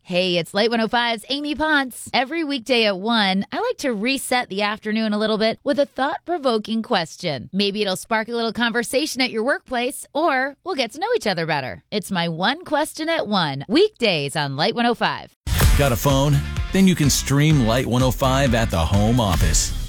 Hey, it's Light 105's Amy Ponce. Every weekday at 1, I like to reset the afternoon a little bit with a thought-provoking question. Maybe it'll spark a little conversation at your workplace, or we'll get to know each other better. It's my one question at 1, weekdays on Light 105. Got a phone? Then you can stream Light 105 at the home office.